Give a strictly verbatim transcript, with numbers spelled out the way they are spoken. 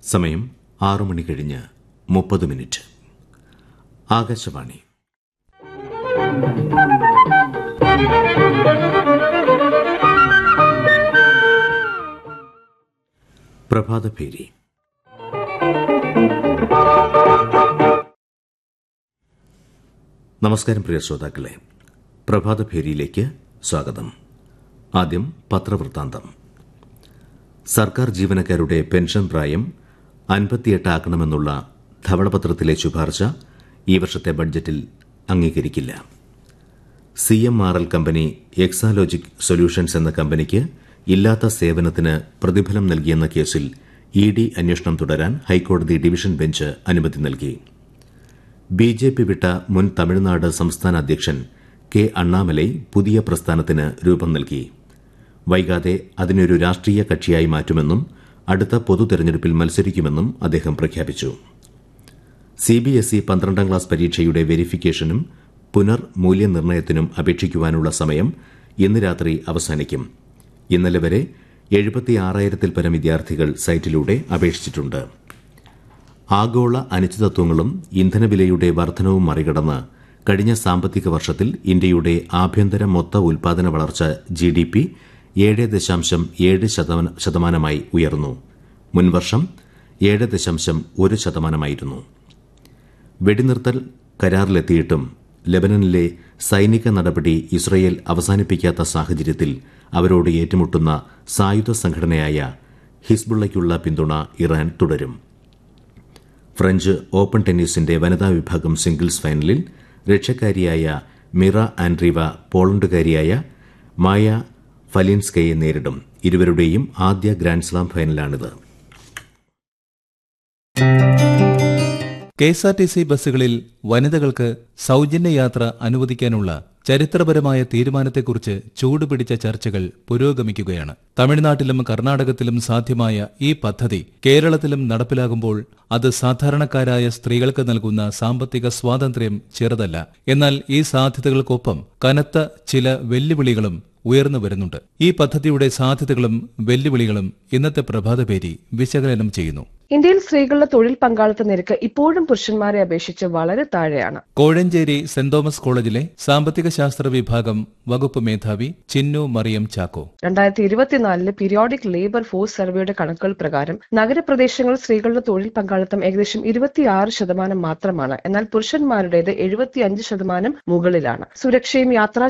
സമയം ആറു മണി കഴിഞ്ഞ് മുപ്പത് മിനിറ്റ്. ആകാശവാണി. പ്രഭാതഭേരി. നമസ്കാരം പ്രിയ ശ്രോതാക്കളെ, പ്രഭാതഭേരിയിലേക്ക് സ്വാഗതം. ആദ്യം പത്രവൃത്താന്തം. സർക്കാർ ജീവനക്കാരുടെ പെൻഷൻ പ്രായം അൻപത്തിയെട്ട് ആക്കണമെന്നുള്ള ധവളപത്രത്തിലെ ശുപാർശ ഈ വർഷത്തെ ബഡ്ജറ്റിൽ അംഗീകരിക്കില്ല. C M R L company Exalogic solutions എന്ന കമ്പനിക്ക് ഇല്ലാത്ത സേവനത്തിന് പ്രതിഫലം നൽകിയെന്ന കേസിൽ ഇ ഡി അന്വേഷണം തുടരാൻ ഹൈക്കോടതി ഡിവിഷൻ ബെഞ്ച് അനുമതി നൽകി. ബി ജെ പി വിട്ട മുൻ തമിഴ്നാട് സംസ്ഥാന അധ്യക്ഷൻ കെ അണ്ണാമലൈ പുതിയ പ്രസ്ഥാനത്തിന് രൂപം നൽകി. വൈകാതെ അതിനൊരു രാഷ്ട്രീയ കക്ഷിയായി മാറ്റുമെന്നും അടുത്ത പൊതു തെരഞ്ഞെടുപ്പിൽ മത്സരിക്കുമെന്നും അദ്ദേഹം പ്രഖ്യാപിച്ചു. സി ബി എസ് ഇ പന്ത്രണ്ടാം ക്ലാസ് പരീക്ഷയുടെ വെരിഫിക്കേഷനും പുനർ മൂല്യനിർണ്ണയത്തിനും അപേക്ഷിക്കുവാനുള്ള സമയം ഇന്ന് രാത്രി അവസാനിക്കും. ഇന്നലെ വരെ എഴുപത്തിയാറായിരത്തിൽ പരം വിദ്യാർത്ഥികൾ സൈറ്റിലൂടെ അപേക്ഷിച്ചിട്ടുണ്ട്. ആഗോള അനിശ്ചിതത്വങ്ങളും ഇന്ധനവിലയുടെ വർധനവും മറികടന്ന് കഴിഞ്ഞ സാമ്പത്തിക വർഷത്തിൽ ഇന്ത്യയുടെ ആഭ്യന്തര മൊത്ത ഉൽപാദന വളർച്ച ജി ഡി പി ഏഴ് ദശാംശം ഏഴ് ശതമാനമായി ഉയർന്നു. മുൻവർഷം ഏഴ് ദശാംശം ഒരു ശതമാനമായിരുന്നു. വെടിനിർത്തൽ കരാറിലെത്തിയിട്ടും ലെബനനിലെ സൈനിക നടപടി ഇസ്രയേൽ അവസാനിപ്പിക്കാത്ത സാഹചര്യത്തിൽ അവരോട് ഏറ്റുമുട്ടുന്ന സായുധ സംഘടനയായ ഹിസ്ബുള്ളയ്ക്കുള്ള പിന്തുണ ഇറാൻ തുടരും. ഫ്രഞ്ച് ഓപ്പൺ ടെന്നീസിന്റെ വനിതാ വിഭാഗം സിംഗിൾസ് ഫൈനലിൽ രക്ഷക്കാരിയായ മിറ ആൻഡ്രീവ പോളണ്ടുകാരിയായ മായ ഫലിൻസ്കയെ നേരിടും. ഇരുവരുടെയും ആദ്യ Grand Slam ഫൈനലാണിത്. K S R T C ബസ്സുകളിൽ വനിതകൾക്ക് സൌജന്യ യാത്ര അനുവദിക്കാനുള്ള ചരിത്രപരമായ തീരുമാനത്തെക്കുറിച്ച് ചൂടുപിടിച്ച ചർച്ചകൾ പുരോഗമിക്കുകയാണ്. തമിഴ്നാട്ടിലും കർണാടകത്തിലും സാധ്യമായ ഈ പദ്ധതി കേരളത്തിലും നടപ്പിലാകുമ്പോൾ അത് സാധാരണക്കാരായ സ്ത്രീകൾക്ക് നൽകുന്ന സാമ്പത്തിക സ്വാതന്ത്ര്യം ചെറുതല്ല. എന്നാൽ ഈ സാധ്യതകൾക്കൊപ്പം കനത്ത ചില വെല്ലുവിളികളും ഉയർന്നു വരുന്നുണ്ട്. ഈ പദ്ധതിയുടെ സാധ്യതകളും വെല്ലുവിളികളും ഇന്നത്തെ പ്രഭാതഭേരി വിശകലനം ചെയ്യുന്നു. ഇന്ത്യയിൽ സ്ത്രീകളുടെ തൊഴിൽ പങ്കാളിത്ത നിരക്ക് ഇപ്പോഴും പുരുഷന്മാരെ അപേക്ഷിച്ച് വളരെ താഴെയാണ്. കോഴഞ്ചേരി സെന്റ് തോമസ് കോളേജിലെ സാമ്പത്തിക ശാസ്ത്ര വിഭാഗം വകുപ്പ് മേധാവി ചിന്നു മറിയം ചാക്കോ രണ്ടായിരത്തി ഇരുപത്തിനാലിലെ പീരിയോഡിക് ലേബർ ഫോഴ്സ് സർവേയുടെ കണക്കുകൾ പ്രകാരം നഗരപ്രദേശങ്ങളിൽ സ്ത്രീകളുടെ തൊഴിൽ പങ്കാളിത്തം ഏകദേശം ഇരുപത്തിയാറ് ശതമാനം മാത്രമാണ്. എന്നാൽ പുരുഷന്മാരുടേത് എഴുപത്തിയഞ്ച് ശതമാനം മുകളിലാണ്. സുരക്ഷയും യാത്രാ